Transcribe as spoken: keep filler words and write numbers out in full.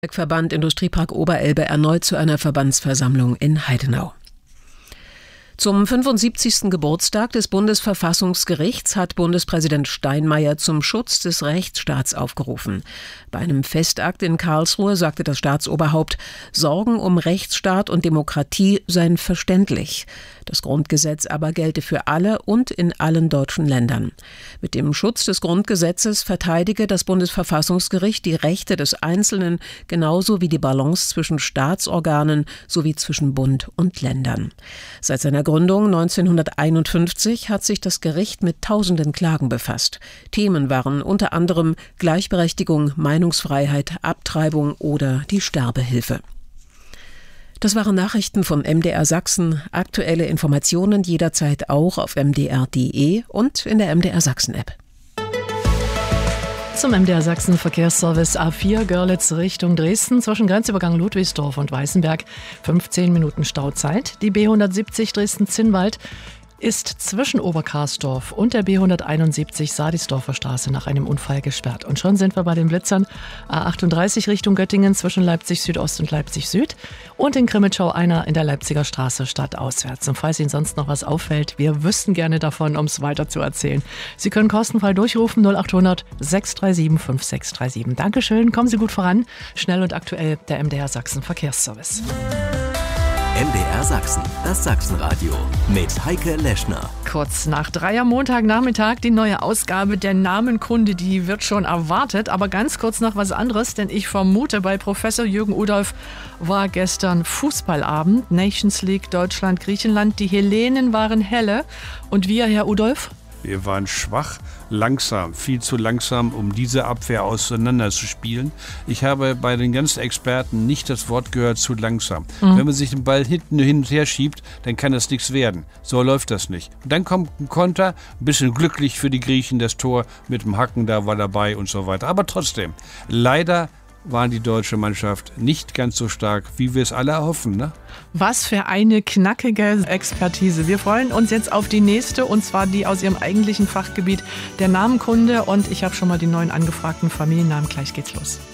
Verband Industriepark Oberelbe erneut zu einer Verbandsversammlung in Heidenau. Zum fünfundsiebzigsten Geburtstag des Bundesverfassungsgerichts hat Bundespräsident Steinmeier zum Schutz des Rechtsstaats aufgerufen. Bei einem Festakt in Karlsruhe sagte das Staatsoberhaupt, Sorgen um Rechtsstaat und Demokratie seien verständlich. Das Grundgesetz aber gelte für alle und in allen deutschen Ländern. Mit dem Schutz des Grundgesetzes verteidige das Bundesverfassungsgericht die Rechte des Einzelnen genauso wie die Balance zwischen Staatsorganen sowie zwischen Bund und Ländern. Seit seiner Gründung neunzehnhunderteinundfünfzig hat sich das Gericht mit tausenden Klagen befasst. Themen waren unter anderem Gleichberechtigung, Meinungsfreiheit, Abtreibung oder die Sterbehilfe. Das waren Nachrichten von M D R Sachsen. Aktuelle Informationen jederzeit auch auf m d r punkt d e und in der M D R Sachsen App. Zum M D R Sachsen Verkehrsservice A vier Görlitz Richtung Dresden zwischen Grenzübergang Ludwigsdorf und Weißenberg. fünfzehn Minuten Stauzeit. Die B hundertsiebzig Dresden-Zinnwald ist zwischen Oberkarsdorf und der B hunderteinundsiebzig Sadisdorfer Straße nach einem Unfall gesperrt. Und schon sind wir bei den Blitzern. A achtunddreißig Richtung Göttingen zwischen Leipzig Südost und Leipzig Süd und in Krimitschau einer in der Leipziger Straße stadtauswärts. Und falls Ihnen sonst noch was auffällt, wir wüssten gerne davon, um es weiter zu erzählen. Sie können kostenfrei durchrufen null achthundert sechs drei sieben fünf sechs drei sieben. Dankeschön, kommen Sie gut voran. Schnell und aktuell der M D R Sachsen Verkehrsservice. M D R Sachsen, das Sachsenradio mit Heike Leschner. Kurz nach drei am Montagnachmittag die neue Ausgabe der Namenkunde, die wird schon erwartet. Aber ganz kurz noch was anderes, denn ich vermute, bei Professor Jürgen Udolph war gestern Fußballabend, Nations League Deutschland, Griechenland. Die Hellenen waren helle. Und wir, Herr Udolph? Wir waren schwach, langsam, viel zu langsam, um diese Abwehr auseinanderzuspielen. Ich habe bei den ganzen Experten nicht das Wort gehört, zu langsam. Mhm. Wenn man sich den Ball hinten hin und her schiebt, dann kann das nichts werden. So läuft das nicht. Und dann kommt ein Konter, ein bisschen glücklich für die Griechen, das Tor mit dem Hacken da war dabei und so weiter. Aber trotzdem, leider war die deutsche Mannschaft nicht ganz so stark, wie wir es alle erhoffen, ne? Was für eine knackige Expertise. Wir freuen uns jetzt auf die nächste, und zwar die aus Ihrem eigentlichen Fachgebiet der Namenkunde. Und ich habe schon mal die neuen angefragten Familiennamen. Gleich geht's los.